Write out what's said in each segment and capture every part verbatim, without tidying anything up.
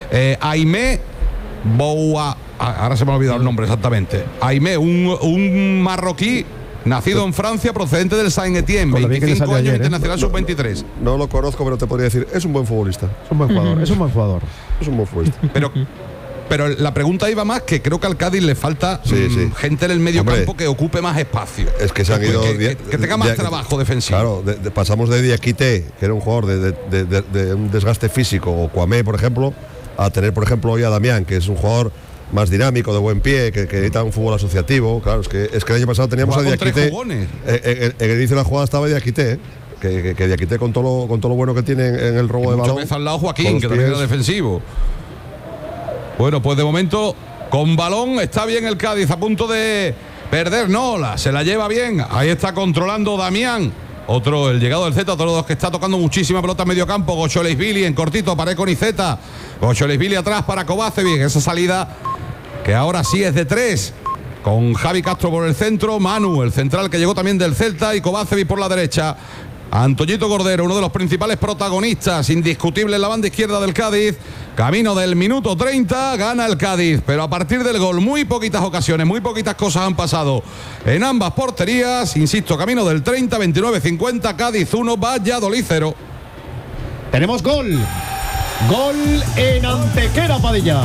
Eh, Aimé Boua, ahora se me ha olvidado el nombre exactamente. Aimé, un, un marroquí nacido en Francia, procedente del Saint-Étienne, veinticinco años, ayer, internacional ¿eh? sub veintitrés. No, no lo conozco, pero te podría decir, es un buen futbolista. Es un buen jugador, es un buen jugador. Es un buen futbolista. Pero, pero la pregunta iba más que creo que al Cádiz le falta sí, mmm, sí. gente en el medio Hombre, campo que ocupe más espacio. Es que se han ido... Que, que, que tenga más de, trabajo defensivo. Claro, de, de, pasamos de Diakité, que era un jugador de, de, de, de un desgaste físico, o Kwame, por ejemplo, a tener, por ejemplo, hoy a Damián, que es un jugador más dinámico, de buen pie, que, que necesita un fútbol asociativo. Claro, es que, es que el año pasado teníamos a Diakité. En, en, en el inicio de la jugada estaba Diakité, ¿eh? que, que, que Diakité con todo, lo, con todo lo bueno que tiene en, en el robo y de balón. Muchas veces al lado Joaquín, que también era defensivo. Bueno, pues de momento, con balón, está bien el Cádiz, a punto de perder. No, la, se la lleva bien. Ahí está controlando Damián. Otro, el llegado del Z, otro de los que está tocando muchísima pelota en medio campo. Gocholeisvili en cortito, pared con Iceta. Gocholeisvili atrás para Kovacevic. Esa salida que ahora sí es de tres. Con Javi Castro por el centro. Manu, el central que llegó también del Celta. Y Kovacevic por la derecha. Antoñito Cordero, uno de los principales protagonistas, indiscutible en la banda izquierda del Cádiz. Camino del minuto treinta, gana el Cádiz, pero a partir del gol muy poquitas ocasiones, muy poquitas cosas han pasado en ambas porterías. Insisto, camino del treinta, veintinueve cincuenta, Cádiz uno, Valladolid cero. Tenemos gol. Gol en Antequera, Padilla.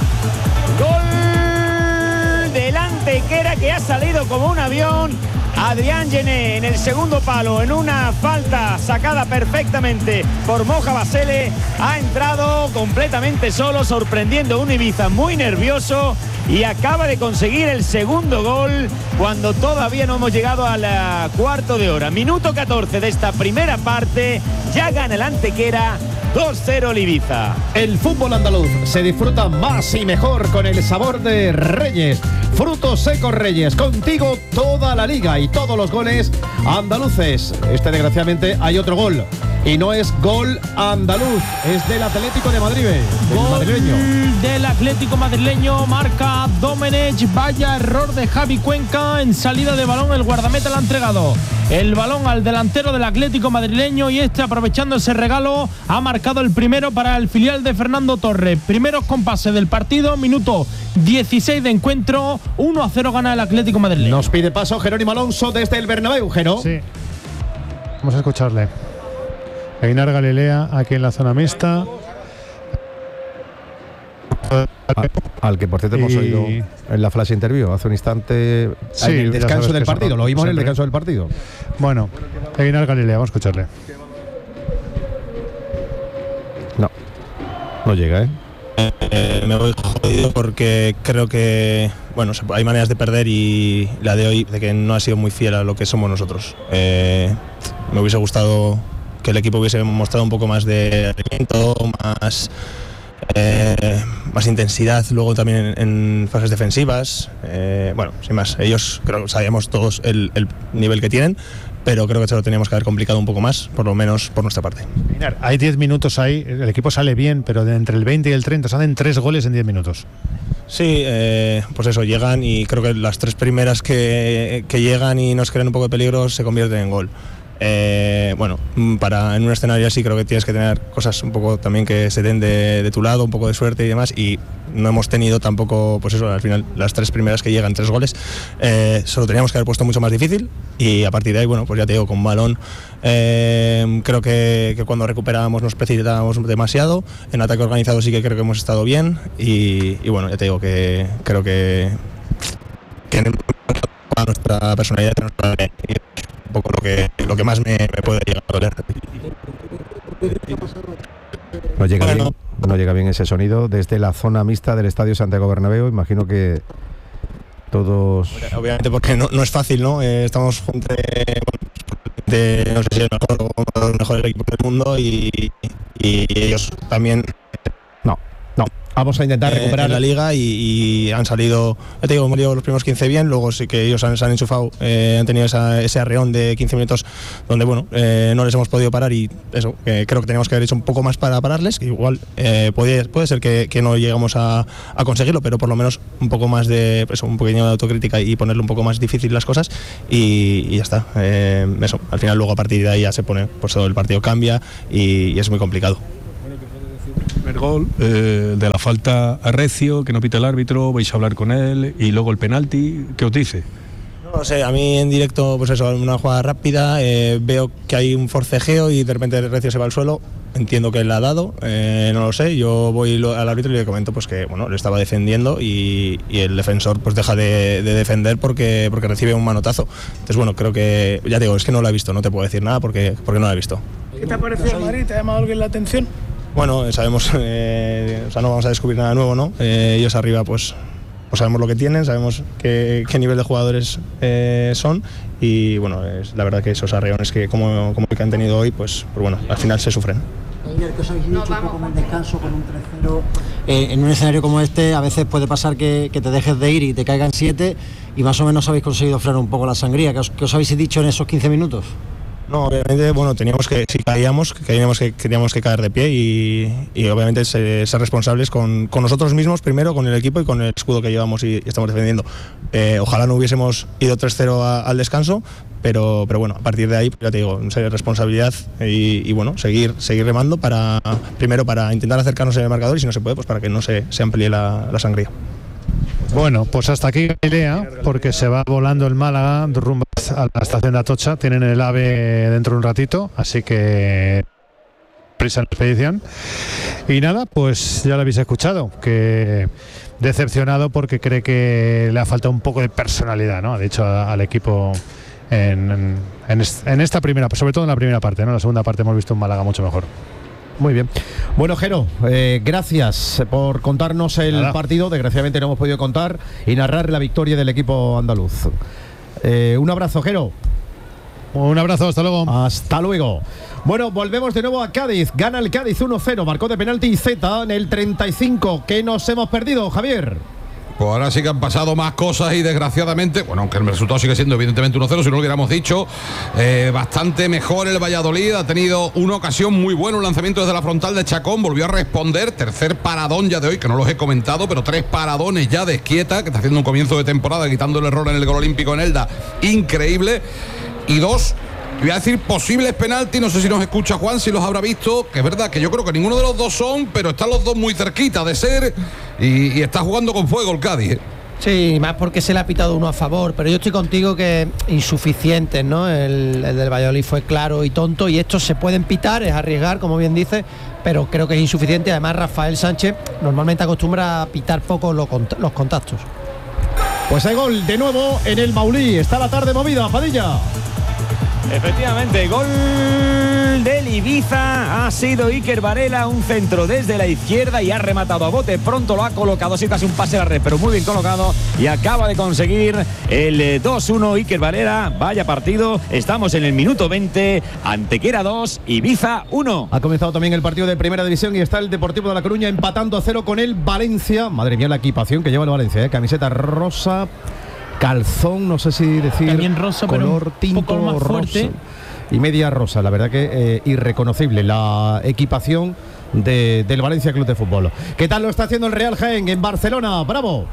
Gol del Antequera, que ha salido como un avión. Adrián Gené en el segundo palo, en una falta sacada perfectamente por Moja Basele, ha entrado completamente solo, sorprendiendo a un Ibiza muy nervioso, y acaba de conseguir el segundo gol cuando todavía no hemos llegado al cuarto de hora. Minuto catorce de esta primera parte, ya gana el Antequera dos cero el Ibiza. El fútbol andaluz se disfruta más y mejor con el sabor de Reyes. Frutos secos Reyes, contigo toda la liga y todos los goles andaluces. Este, desgraciadamente, hay otro gol. Y no es gol andaluz, es del Atlético de Madrid, del gol madrileño. Del Atlético madrileño, marca Domenech. Vaya error de Javi Cuenca en salida de balón. El guardameta le ha entregado el balón al delantero del Atlético madrileño, y este, aprovechando ese regalo, ha marcado el primero para el filial de Fernando Torres. Primeros compases del partido, minuto dieciséis de encuentro, uno a cero gana el Atlético madrileño. Nos pide paso Jerónimo Alonso desde el Bernabéu, Jero. Sí. Vamos a escucharle. Einar Galilea, aquí en la zona mixta. Al, al que por cierto y... hemos oído en la flash interview hace un instante, sí, en el descanso del partido, lo oímos en el descanso del partido. Bueno, Einar Galilea, vamos a escucharle. No, no llega, ¿eh? Eh, me voy jodido porque creo que, bueno, hay maneras de perder, y la de hoy, de que no ha sido muy fiel a lo que somos nosotros. Eh, me hubiese gustado que el equipo hubiese mostrado un poco más de rendimiento, más, eh, más intensidad luego también en, en fases defensivas. Eh, bueno, sin más, ellos creo que sabíamos todos el, el nivel que tienen, pero creo que se lo teníamos que haber complicado un poco más, por lo menos por nuestra parte. Hay diez minutos ahí, el equipo sale bien, pero de entre el veinte y el treinta se hacen tres goles en diez minutos. Sí, eh, pues eso, llegan, y creo que las tres primeras que, que llegan y nos crean un poco de peligro se convierten en gol. Eh, bueno, para en un escenario así creo que tienes que tener cosas un poco también que se den de, de tu lado, un poco de suerte y demás, y no hemos tenido tampoco, pues eso, al final las tres primeras que llegan, tres goles, eh, solo teníamos que haber puesto mucho más difícil, y a partir de ahí, bueno, pues ya te digo, con balón eh, creo que, que cuando recuperábamos nos precipitábamos demasiado, en ataque organizado sí que creo que hemos estado bien, y, y bueno, ya te digo que creo que, que en nuestra personalidad nuestra, un poco lo que, lo que más me, me puede llegar a doler. No llega, bueno, bien, no llega bien ese sonido desde la zona mixta del Estadio Santiago Bernabéu. Imagino que todos... Obviamente porque no, no es fácil, ¿no? Eh, estamos entre, de, no sé si el mejor o los mejores equipos del mundo, y, y ellos también... No, no. Vamos a intentar recuperar eh, la liga, y, y han salido, ya te digo, hemos ido los primeros quince bien, luego sí que ellos han, se han enchufado, eh, han tenido esa, ese arreón de quince minutos donde, bueno, eh, no les hemos podido parar, y eso, eh, creo que teníamos que haber hecho un poco más para pararles, que igual eh, puede, puede ser que, que no llegamos a, a conseguirlo, pero por lo menos un poco más de, eso, un pequeño de autocrítica y ponerle un poco más difícil las cosas, y, y ya está. Eh, eso, al final luego a partir de ahí ya se pone, pues todo el partido cambia, y, y es muy complicado. primer gol, eh, de la falta a Recio, que no pita el árbitro, vais a hablar con él, y luego el penalti, ¿qué os dice? No sé, a mí en directo, pues eso, una jugada rápida, eh, veo que hay un forcejeo y de repente Recio se va al suelo. Entiendo que él la ha dado, eh, no lo sé. Yo voy lo, al árbitro y le comento pues que bueno, le estaba defendiendo y, y el defensor pues deja de, de defender porque, porque recibe un manotazo. Entonces bueno, creo que, ya te digo, es que no lo he visto, no te puedo decir nada porque, porque no lo he visto. ¿Qué te ha parecido el Madrid? ¿Te ha llamado alguien la atención? Bueno, sabemos, eh, o sea, no vamos a descubrir nada nuevo, ¿no? Eh, ellos arriba pues, pues sabemos lo que tienen, sabemos qué, qué nivel de jugadores eh, son y bueno, es la verdad que esos arreones que como, como el que han tenido hoy, pues, pues bueno, al final se sufren. Ayer que os habéis dicho un poco más descanso con un tres cero, eh, en un escenario como este a veces puede pasar que, que te dejes de ir y te caigan siete y más o menos habéis conseguido frenar un poco la sangría. ¿Qué os, qué os habéis dicho en esos quince minutos? No, obviamente, bueno, teníamos que, si caíamos, que teníamos que, teníamos que caer de pie y, y obviamente ser, ser responsables con, con nosotros mismos primero, con el equipo y con el escudo que llevamos y, y estamos defendiendo. Eh, ojalá no hubiésemos ido tres cero a, al descanso, pero, pero bueno, a partir de ahí, ya te digo, ser responsabilidad y, y bueno, seguir, seguir remando para, primero para intentar acercarnos en el marcador y si no se puede, pues para que no se, se amplíe la, la sangría. Bueno, pues hasta aquí Galilea, porque se va volando el Málaga rumbo a la estación de Atocha. Tienen el AVE dentro de un ratito, así que prisa en la expedición. Y nada, pues ya lo habéis escuchado, que decepcionado porque cree que le ha faltado un poco de personalidad, ¿no? Ha dicho al equipo en, en, en esta primera, sobre todo en la primera parte, ¿no? En la segunda parte hemos visto un Málaga mucho mejor. Muy bien. Bueno, Jero, eh, gracias por contarnos el Nada. partido. Desgraciadamente no hemos podido contar y narrar la victoria del equipo andaluz. Eh, un abrazo, Jero. Un abrazo, hasta luego. Hasta luego. Bueno, volvemos de nuevo a Cádiz. Gana el Cádiz uno cero. Marcó de penalti Z en el treinta y cinco. ¿Qué nos hemos perdido, Javier? Pues ahora sí que han pasado más cosas y desgraciadamente, bueno, aunque el resultado sigue siendo evidentemente uno cero, si no lo hubiéramos dicho, eh, bastante mejor el Valladolid, ha tenido una ocasión muy buena, un lanzamiento desde la frontal de Chacón, volvió a responder, tercer paradón ya de hoy, que no los he comentado, pero tres paradones ya de Esquieta, que está haciendo un comienzo de temporada, quitando el error en el gol olímpico en Elda, increíble, y dos, voy a decir posibles penaltis, no sé si nos escucha Juan, si los habrá visto, que es verdad que yo creo que ninguno de los dos son, pero están los dos muy cerquita de ser y, y está jugando con fuego el Cádiz, ¿eh? Sí, más porque se le ha pitado uno a favor, pero yo estoy contigo que insuficientes, ¿no? El, el del Valladolid fue claro y tonto y estos se pueden pitar, es arriesgar, como bien dice, pero creo que es insuficiente. Además, Rafael Sánchez normalmente acostumbra a pitar poco los, los contactos. Pues hay gol de nuevo en el Maulí, está la tarde movida, Padilla. Efectivamente, gol del Ibiza, ha sido Iker Varela, un centro desde la izquierda y ha rematado a bote pronto, lo ha colocado, así casi un pase a la red, pero muy bien colocado y acaba de conseguir el dos uno Iker Varela. Vaya partido, estamos en el minuto veinte, Antequera dos, Ibiza uno. Ha comenzado también el partido de Primera División y está el Deportivo de La Coruña empatando a cero con el Valencia. Madre mía la equipación que lleva el Valencia, ¿eh? Camiseta rosa, calzón, no sé si decir también rosa, color pero tinto un poco más rosa fuerte y media rosa, la verdad que eh, irreconocible la equipación de, del Valencia Club de Fútbol. ¿Qué tal lo está haciendo el Real Jaén en Barcelona? ¡Bravo!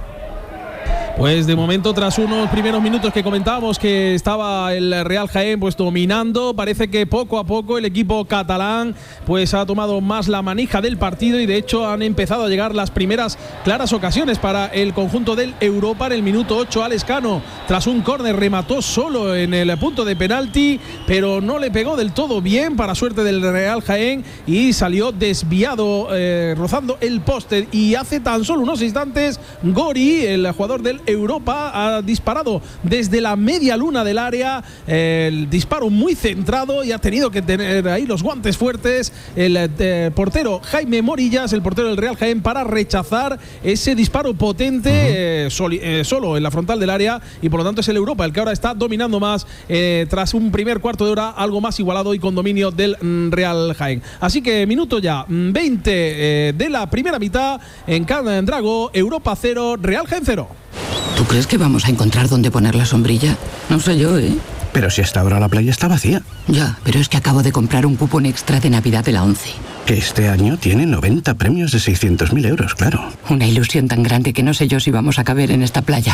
Pues de momento, tras unos primeros minutos que comentábamos que estaba el Real Jaén pues dominando, parece que poco a poco el equipo catalán pues ha tomado más la manija del partido y de hecho han empezado a llegar las primeras claras ocasiones para el conjunto del Europa. En el minuto ocho, Alex Cano, tras un córner, remató solo en el punto de penalti, pero no le pegó del todo bien, para suerte del Real Jaén, y salió desviado, eh, rozando el poste. Y hace tan solo unos instantes, Gori, el jugador del Europa, ha disparado desde la media luna del área, eh, el disparo muy centrado, y ha tenido que tener ahí los guantes fuertes el eh, portero Jaime Morillas, el portero del Real Jaén, para rechazar ese disparo potente, uh-huh. eh, soli, eh, solo en la frontal del área, y por lo tanto es el Europa el que ahora está dominando más, eh, tras un primer cuarto de hora algo más igualado y con dominio del mm, Real Jaén. Así que minuto ya veinte eh, de la primera mitad en Can Drago, Europa cero, Real Jaén cero. ¿Tú crees que vamos a encontrar dónde poner la sombrilla? No sé yo, ¿eh? Pero si hasta ahora la playa está vacía. Ya, pero es que acabo de comprar un cupón extra de Navidad de la ONCE. Que este año tiene noventa premios de seiscientos mil euros, claro. Una ilusión tan grande que no sé yo si vamos a caber en esta playa.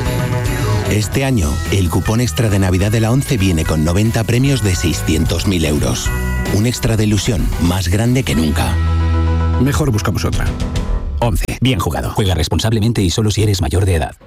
Este año, el cupón extra de Navidad de la ONCE viene con noventa premios de seiscientos mil euros. Un extra de ilusión más grande que nunca. Mejor buscamos otra. once. Bien jugado. Juega responsablemente y solo si eres mayor de edad.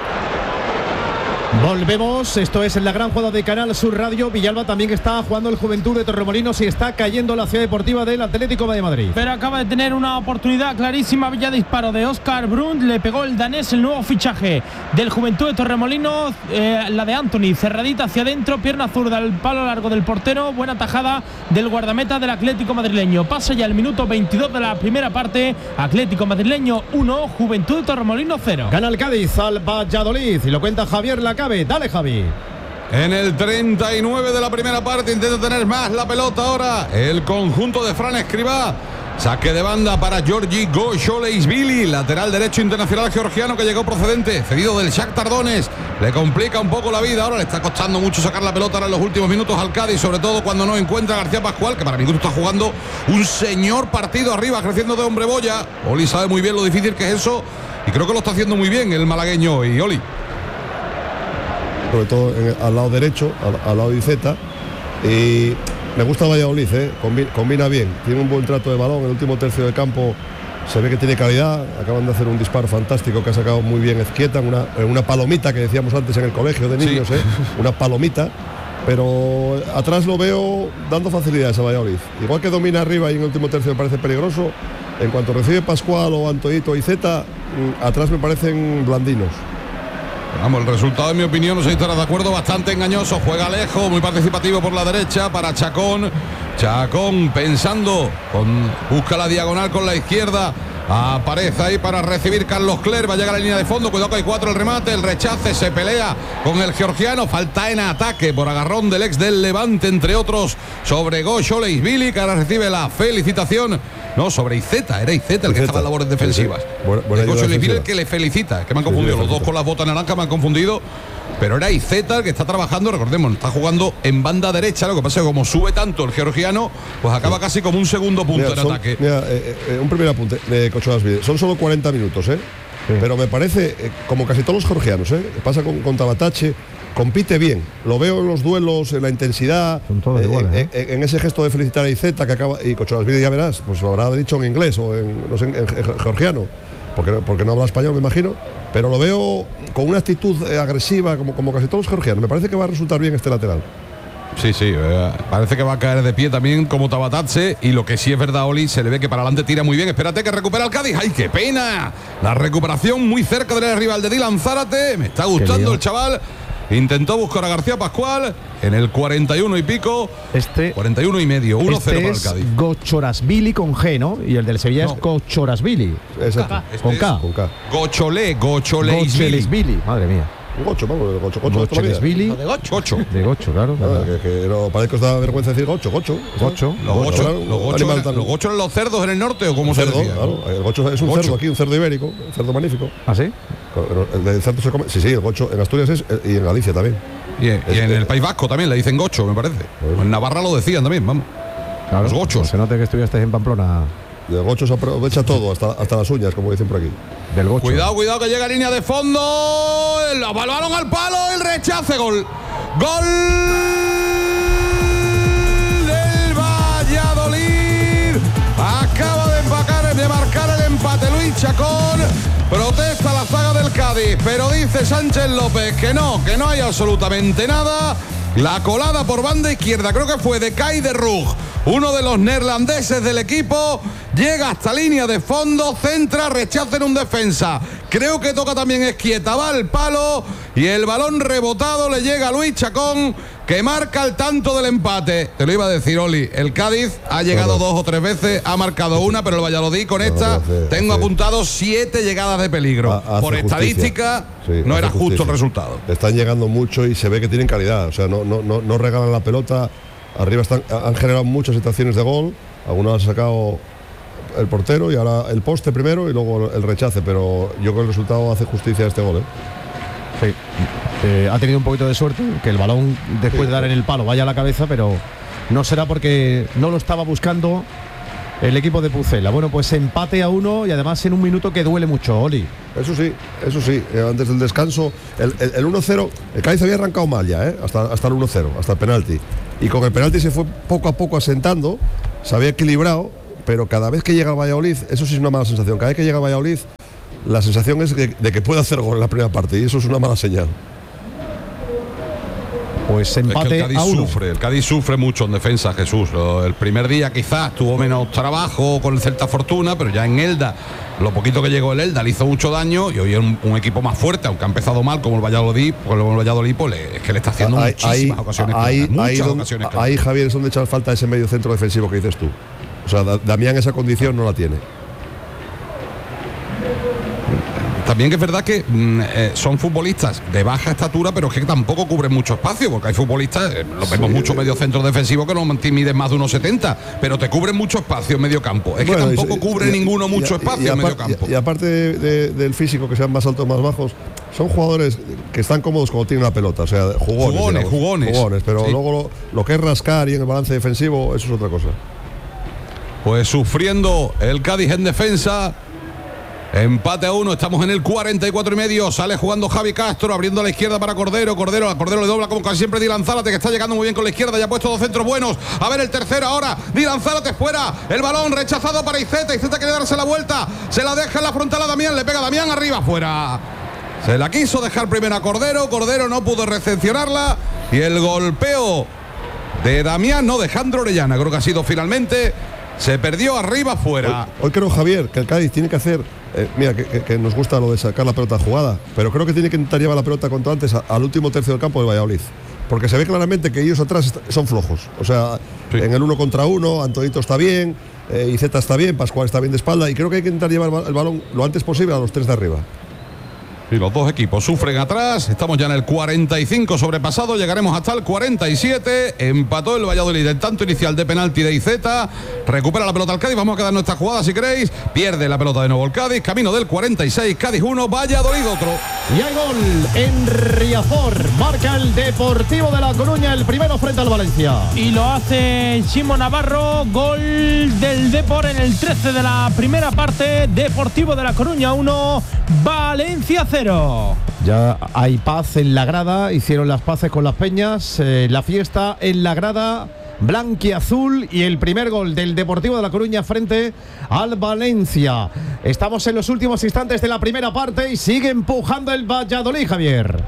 Volvemos, esto es en la gran jugada de Canal Sur Radio. Villalba también está jugando el Juventud de Torremolinos y está cayendo la ciudad deportiva del Atlético de Madrid. Pero acaba de tener una oportunidad clarísima. Villa disparo de Óscar Brunt, le pegó el danés, el nuevo fichaje del Juventud de Torremolinos, eh, la de Anthony, cerradita hacia adentro, pierna zurda, el palo largo del portero, buena tajada del guardameta del Atlético madrileño. Pasa ya el minuto veintidós de la primera parte. Atlético madrileño uno, Juventud de Torremolinos cero. Gana el Cádiz al Valladolid y lo cuenta Javier Lacabe. Dale, Javi. En el treinta y nueve de la primera parte intenta tener más la pelota ahora el conjunto de Fran Escribá. Saque de banda para Georgi Gosholeishvili, lateral derecho internacional georgiano que llegó procedente, cedido del Shakhtar Donetsk. Le complica un poco la vida, ahora le está costando mucho sacar la pelota ahora en los últimos minutos al Cádiz, sobre todo cuando no encuentra a García Pascual, que para mi gusto está jugando un señor partido arriba, creciendo de hombre boya. Oli sabe muy bien lo difícil que es eso y creo que lo está haciendo muy bien el malagueño y Oli. Sobre todo en, al lado derecho, al, al lado de Iceta. Y me gusta Valladolid, ¿eh? combina, combina bien, tiene un buen trato de balón, el último tercio de campo se ve que tiene calidad, acaban de hacer un disparo fantástico que ha sacado muy bien Ezquieta, una, una palomita que decíamos antes en el colegio de niños, sí. ¿eh? Una palomita, pero atrás lo veo dando facilidades a Valladolid, igual que domina arriba y en el último tercio me parece peligroso, en cuanto recibe Pascual o Antoito y Iceta, atrás me parecen blandinos. Vamos, el resultado, en mi opinión, no sé si estarás de acuerdo, bastante engañoso. Juega lejos, muy participativo por la derecha para Chacón. Chacón pensando, con, busca la diagonal con la izquierda. Aparece ahí para recibir Carlos Cler. Va a llegar a la línea de fondo. Cuidado que hay cuatro el remate. El rechace, se pelea con el georgiano. Falta en ataque por agarrón del ex del Levante, entre otros, sobre Gosholeishvili, que ahora recibe la felicitación. No, sobre Iceta, era Iceta el que estaba en labores defensivas. Sí, sí. Buena, buena Gosholeishvili el que le felicita, que me han confundido. Sí, los dos con las botas naranjas me han confundido. Pero era Iceta el que está trabajando, recordemos, está jugando en banda derecha. Lo que pasa es que como sube tanto el georgiano, pues acaba sí. casi como un segundo punto mira, en son, ataque. Mira, eh, eh, un primer apunte de Gosholeishvili. Son solo cuarenta minutos, ¿eh? Sí. Pero me parece, eh, como casi todos los georgianos, ¿eh? Pasa con, con Tabatache, compite bien. Lo veo en los duelos, en la intensidad, eh, iguales, ¿eh? en, en ese gesto de felicitar a Iceta que acaba. Y Gosholeishvili, ya verás, pues lo habrá dicho en inglés o en, no sé, en, en, en georgiano. Porque, porque no habla español, me imagino, pero lo veo con una actitud eh, agresiva, como, como casi todos los georgianos. Me parece que va a resultar bien este lateral. Sí, sí, eh, parece que va a caer de pie también como Tabatatse. Y lo que sí es verdad, Oli, se le ve que para adelante tira muy bien. Espérate que recupera el Cádiz. ¡Ay, qué pena! La recuperación muy cerca del área rival de Dylan Zárate. Me está gustando el chaval. Intentó buscar a García Pascual en el cuarenta y uno y pico. Este cuarenta y uno y medio, uno cero este para el Cádiz. Es Gochorasvili con G, ¿no? Y el del Sevilla no. es Gochorasvili. Exacto. Este con K. Con K. Gocholé, Gocholeishvili. Madre mía. Gocho, vamos, Gocho, Gocho. Gocholeishvili. De Gocho. Gocho. De Gocho, claro. Ah, que, que no, parece que os da vergüenza decir Gocho, Gocho. Gocho. Los Gocho, Gocho, los Gocho, eran, tan... los Gocho eran los cerdos en el norte, o como cerdo, se decía. Claro, el Gocho es un gocho. cerdo aquí, un cerdo ibérico, un cerdo magnífico. ¿Ah, sí? El de cerdo se come. Sí, sí, el Gocho en Asturias es y en Galicia también. Y, en, y en el País Vasco también le dicen Gocho, me parece. Pues, en Navarra lo decían también, vamos. Claro, los Gochos. Se nota que estudiaste en Pamplona. De Gocho se aprovecha todo, hasta, hasta las uñas, como dicen por aquí. Del Gocho. Cuidado, cuidado, que llega a línea de fondo. El balón al palo, el rechace, gol. Gol del Valladolid. Acaba de empacar, de marcar el empate Luis Chacón. Protesta la zaga del Cádiz, pero dice Sánchez López que no, que no hay absolutamente nada. La colada por banda izquierda, creo que fue de Kai de Rug, uno de los neerlandeses del equipo, llega hasta línea de fondo, centra, rechaza en un defensa. Creo que toca también Ezquieta, va al palo y el balón rebotado le llega a Luis Chacón, que marca el tanto del empate. Te lo iba a decir, Oli, el Cádiz ha llegado dos o tres veces, ha marcado una, pero el Valladolid con esta tengo apuntado siete llegadas de peligro. Por estadística sí, no era justicia. Justo el resultado. Están llegando mucho y se ve que tienen calidad, o sea, no, no, no, no regalan la pelota, arriba están, han generado muchas situaciones de gol, algunas ha sacado el portero y ahora el poste primero y luego el rechace, pero yo creo que el resultado hace justicia a este gol, ¿eh? Sí. Eh, ha tenido un poquito de suerte, que el balón después sí, de dar en el palo vaya a la cabeza, pero no será porque no lo estaba buscando el equipo de Pucela. Bueno, pues empate a uno y además en un minuto que duele mucho, Oli. Eso sí, eso sí, eh, antes del descanso, el, el, el uno cero, el Cádiz había arrancado mal ya, ¿eh? hasta, hasta el uno cero, hasta el penalti. Y con el penalti se fue poco a poco asentando, se había equilibrado, pero cada vez que llega el Valladolid, eso sí es una mala sensación. Cada vez que llega el Valladolid, la sensación es de, de que puede hacer gol en la primera parte, y eso es una mala señal. Pues empate es que el Cádiz a uno. sufre, el Cádiz sufre mucho en defensa, Jesús. El primer día quizás tuvo menos trabajo con el Celta Fortuna, pero ya en Elda, lo poquito que llegó el Elda le hizo mucho daño, y hoy es un, un equipo más fuerte, aunque ha empezado mal como el Valladolid, como el Valladolid pues le, es que le está haciendo ahí, muchísimas ahí, ocasiones ahí, claras, muchas ahí, donde, ocasiones claras. ahí, Javier, es donde echar falta ese medio centro defensivo que dices tú. O sea, Damián esa condición no la tiene. También que es verdad que mm, eh, son futbolistas de baja estatura, pero es que tampoco cubren mucho espacio, porque hay futbolistas, eh, lo vemos Sí. muchos mediocentros defensivos que no miden más de unos setenta, pero te cubren mucho espacio en medio campo. Es Bueno, que tampoco y- cubre y- ninguno y- mucho y- espacio y en medio apar- campo. Y, y aparte de, de, del físico, que sean más altos o más bajos, son jugadores que están cómodos cuando tienen la pelota, o sea, jugones. Jugones, digamos, jugones. jugones, pero Sí. luego lo, lo que es rascar y en el balance defensivo, eso es otra cosa. Pues sufriendo el Cádiz en defensa. Empate a uno, estamos en el cuarenta y cuatro y medio. Sale jugando Javi Castro, abriendo a la izquierda para Cordero. Cordero, a Cordero le dobla como casi siempre Dylan Zárate, que está llegando muy bien con la izquierda. Ya ha puesto dos centros buenos. A ver el tercero ahora. Dylan Zárate fuera. El balón rechazado para Iceta. Iceta quiere darse la vuelta. Se la deja en la frontal a Damián. Le pega a Damián arriba, fuera. Se la quiso dejar primero a Cordero. Cordero no pudo recepcionarla. Y el golpeo de Damián, no, de Jandro Orellana, creo que ha sido finalmente. Se perdió arriba, fuera. Hoy, hoy creo, Javier, que el Cádiz tiene que hacer, eh, mira, que, que, que nos gusta lo de sacar la pelota jugada, pero creo que tiene que intentar llevar la pelota cuanto antes a, al último tercio del campo del Valladolid. Porque se ve claramente que ellos atrás est- son flojos. O sea, sí. En el uno contra uno, Antonito está bien, eh, Iceta está bien, Pascual está bien de espalda, y creo que hay que intentar llevar el balón lo antes posible a los tres de arriba. Y los dos equipos sufren atrás. Estamos ya en el cuarenta y cinco sobrepasado. Llegaremos hasta el cuarenta y siete. Empató el Valladolid el tanto inicial de penalti de Iceta. Recupera la pelota al Cádiz. Vamos a quedar nuestra jugada si queréis. Pierde la pelota de nuevo el Cádiz. Camino del cuarenta y seis. Cádiz uno, Valladolid otro. Y hay gol en Riazor. Marca el Deportivo de La Coruña, el primero frente al Valencia. Y lo hace Chimo Navarro. Gol del Depor en el trece de la primera parte. Deportivo de La Coruña uno, Valencia cero. Ya hay paz en la grada, hicieron las paces con las peñas, eh, la fiesta en la grada blanquiazul y el primer gol del Deportivo de La Coruña frente al Valencia. Estamos en los últimos instantes de la primera parte y sigue empujando el Valladolid, Javier.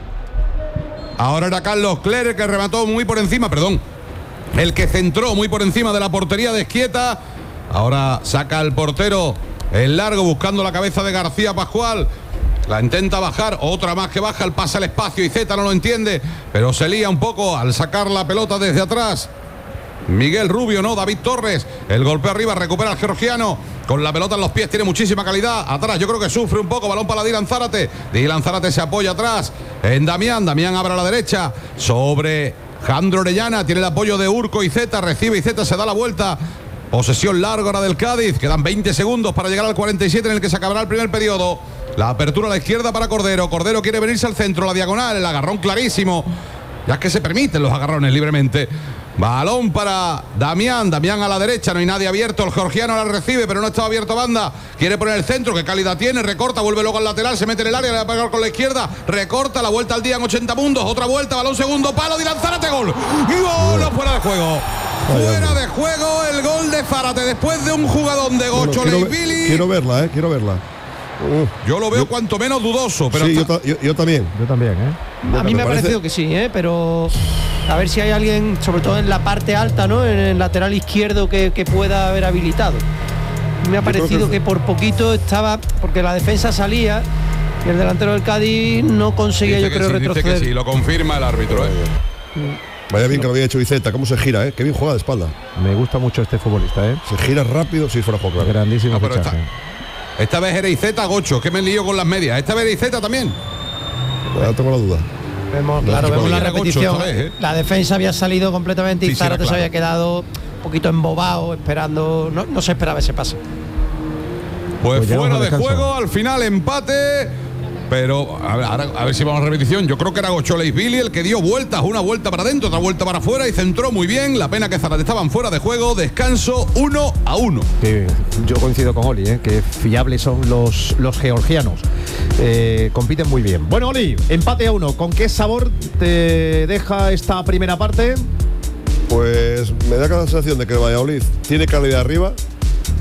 Ahora era Carlos Cler que remató muy por encima, perdón, el que centró muy por encima de la portería de Esquieta. Ahora saca el portero el largo buscando la cabeza de García Pascual. La intenta bajar, otra más que baja, el pasa al espacio y Zeta no lo entiende, pero se lía un poco al sacar la pelota desde atrás. Miguel Rubio, no, David Torres, el golpe arriba, recupera al georgiano, con la pelota en los pies, tiene muchísima calidad, atrás yo creo que sufre un poco, balón para Dylan Zárate, Dylan Zárate se apoya atrás, en Damián, Damián abre a la derecha, sobre Jandro Orellana, tiene el apoyo de Urco y Zeta, recibe y Zeta se da la vuelta. Posesión larga ahora del Cádiz. Quedan veinte segundos para llegar al cuarenta y siete en el que se acabará el primer periodo. La apertura a la izquierda para Cordero. Cordero quiere venirse al centro, la diagonal, el agarrón clarísimo. Ya es que se permiten los agarrones libremente. Balón para Damián. Damián a la derecha, no hay nadie abierto. El georgiano la recibe, pero no estaba abierto banda. Quiere poner el centro, qué calidad tiene. Recorta, vuelve luego al lateral, se mete en el área, le va a pegar con la izquierda. Recorta, la vuelta al día en ochenta mundos. Otra vuelta, balón segundo palo. Dylan Zárate, gol. Gol, fuera de juego. Fuera de juego el gol de Zárate después de un jugadón de Gocho Bueno, quiero, Leibili. quiero verla, eh, quiero verla. Uh, yo lo veo yo, cuanto menos dudoso, pero sí, hasta... yo, yo, yo también. Yo también, ¿eh? A mí me, me ha parecido que sí, ¿eh? Pero a ver si hay alguien, sobre todo en la parte alta, ¿no? En el lateral izquierdo que, que pueda haber habilitado. Me ha parecido que... que por poquito estaba, porque la defensa salía y el delantero del Cádiz no conseguía, dice yo creo, sí, retroceder. Dice que sí, lo confirma el árbitro, ¿eh? Vaya bien que lo había hecho Iceta, cómo se gira, ¿eh? Qué bien juega de espalda. Me gusta mucho este futbolista, ¿eh? Se gira rápido, si fuera juego, claro. Grandísimo no, pero fichaje. Esta, esta vez era Iceta, Gocho, que me lío con las medias. Esta vez era Iceta también. Ya tengo la duda. Vemos, claro, vemos la repetición. Gocho, vez, ¿eh? La defensa había salido completamente y sí, Zárate sí, claro. se había quedado un poquito embobado, esperando. No, no se esperaba ese pase. Pues, pues fuera de juego, al final empate. Pero a ver, ahora, a ver si vamos a repetición. Yo creo que era Gocho Leibili el que dio vueltas, una vuelta para adentro, otra vuelta para afuera y centró muy bien. La pena que Zárate estaban fuera de juego. Descanso uno a uno. Sí, yo coincido con Oli, ¿eh? Que fiables son los, los georgianos. Eh, compiten muy bien. Bueno, Oli, empate a uno. ¿Con qué sabor te deja esta primera parte? Pues me da la sensación de que el Valladolid tiene calidad arriba,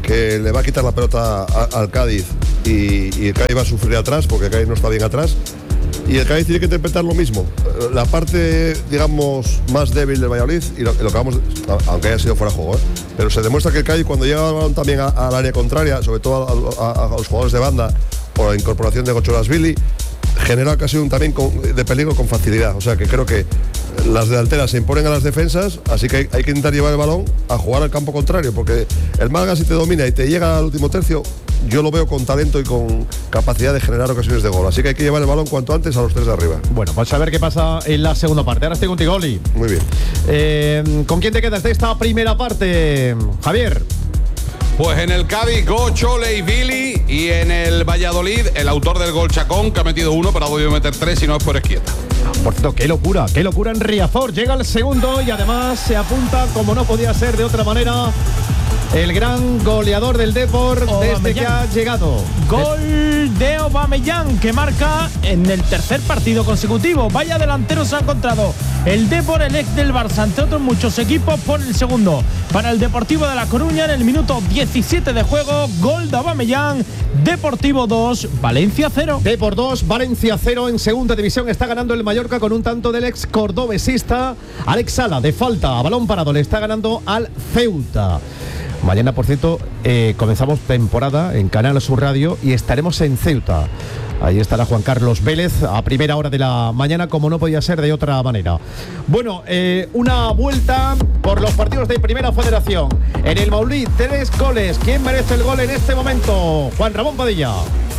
que le va a quitar la pelota a, al Cádiz y, y el Cádiz va a sufrir atrás porque el Cádiz no está bien atrás. Y el Cádiz tiene que interpretar lo mismo. La parte, digamos, más débil del Valladolid, y lo, lo que vamos, aunque haya sido fuera de juego, ¿eh? Pero se demuestra que el Cádiz, cuando llega el balón también al área contraria, sobre todo a, a, a los jugadores de banda, por la incorporación de Gocholasvili, genera ocasión también con, de peligro con facilidad. O sea que creo que las delanteras se imponen a las defensas, así que hay, hay que intentar llevar el balón a jugar al campo contrario, porque el Málaga, si te domina y te llega al último tercio, yo lo veo con talento y con capacidad de generar ocasiones de gol. Así que hay que llevar el balón cuanto antes a los tres de arriba. Bueno, pues a ver qué pasa en la segunda parte. Ahora estoy contigo, Oli. Muy bien. Eh, ¿Con quién te quedas de esta primera parte, Javier? Pues en el Cádiz, Gocholasvili, y en el Valladolid, el autor del gol Chacón, que ha metido uno, pero ha podido meter tres, y no es por Esquieta. Por cierto, qué locura, qué locura en Riazor. Llega el segundo y además se apunta, como no podía ser de otra manera, el gran goleador del Depor desde que ha llegado. Gol de Aubameyang, que marca en el tercer partido consecutivo. Vaya delantero se ha encontrado el Depor, el ex del Barça, entre otros muchos equipos, por el segundo para el Deportivo de La Coruña en el minuto diecisiete de juego. Gol de Aubameyang. Deportivo dos, Valencia cero. Depor dos, Valencia cero. En segunda división está ganando el Mallorca con un tanto del ex cordobesista Alex Sala, de falta a balón parado. Le está ganando al Ceuta. Mañana, por cierto, eh, comenzamos temporada en Canal Sur Radio y estaremos en Ceuta. Ahí estará Juan Carlos Vélez a primera hora de la mañana, como no podía ser de otra manera. Bueno, eh, una vuelta por los partidos de Primera Federación. En el Maulí, tres goles. ¿Quién merece el gol en este momento? Juan Ramón Padilla.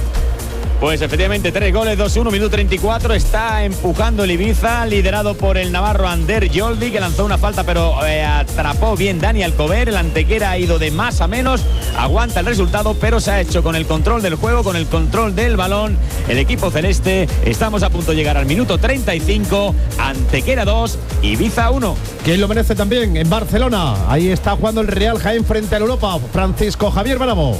Pues efectivamente, tres goles, dos uno, minuto treinta y cuatro. Está empujando el Ibiza, liderado por el navarro Ander Yoldi, que lanzó una falta, pero eh, atrapó bien Dani Alcover. El Antequera ha ido de más a menos, aguanta el resultado, pero se ha hecho con el control del juego, con el control del balón. El equipo celeste, estamos a punto de llegar al minuto treinta y cinco. Antequera dos, Ibiza uno. ¿Quién lo merece también? En Barcelona, ahí está jugando el Real Jaén frente al Europa. Francisco Javier Bravo.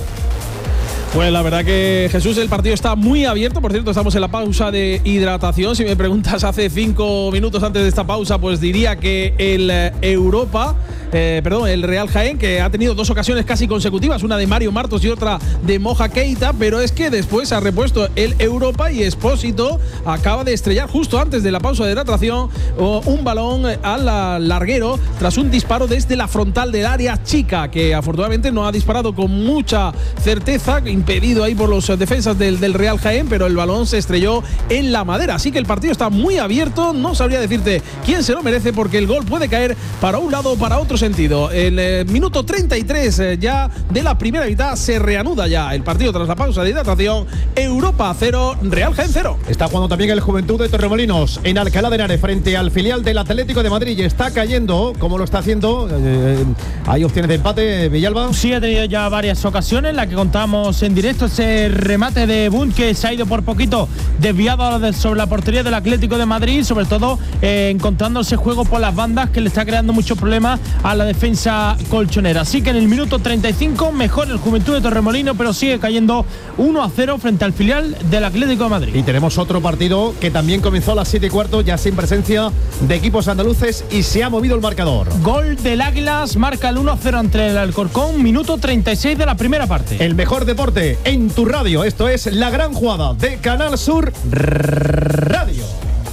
Pues la verdad que, Jesús, el partido está muy abierto. Por cierto, estamos en la pausa de hidratación. Si me preguntas hace cinco minutos antes de esta pausa, pues diría que el eh, Europa, eh, perdón, el Real Jaén, que ha tenido dos ocasiones casi consecutivas, una de Mario Martos y otra de Moja Keita, pero es que después ha repuesto el Europa y Espósito acaba de estrellar justo antes de la pausa de hidratación un balón al larguero tras un disparo desde la frontal del área chica, que afortunadamente no ha disparado con mucha certeza, impedido ahí por los defensas del, del Real Jaén, pero el balón se estrelló en la madera. Así que el partido está muy abierto. No sabría decirte quién se lo merece, porque el gol puede caer para un lado o para otro sentido. El eh, minuto treinta y tres eh, ya de la primera mitad se reanuda ya el partido tras la pausa de hidratación. Europa cero, Real Jaén cero. Está jugando también el Juventud de Torremolinos en Alcalá de Henares frente al filial del Atlético de Madrid. Está cayendo, como lo está haciendo. Eh, hay opciones de empate, Villalba. Sí, ha tenido ya varias ocasiones, la que contamos en directo, ese remate de Bunt que se ha ido por poquito desviado sobre la portería del Atlético de Madrid, sobre todo eh, encontrando ese juego por las bandas que le está creando muchos problemas a la defensa colchonera. Así que en el minuto treinta y cinco mejor el Juventud de Torremolinos, pero sigue cayendo uno a cero frente al filial del Atlético de Madrid. Y tenemos otro partido que también comenzó a las siete y cuarto, ya sin presencia de equipos andaluces, y se ha movido el marcador. Gol del Águilas, marca el uno a cero entre el Alcorcón, minuto treinta y seis de la primera parte. El mejor deporte en tu radio. Esto es La Gran Jugada de Canal Sur Radio.